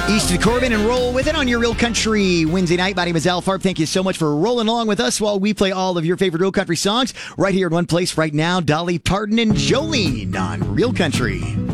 East of Corbin and roll with it on your Real Country Wednesday night. My name is Al Farb. Thank you so much for rolling along with us while we play all of your favorite Real Country songs right here in one place right now. Dolly Parton and Jolene on Real Country.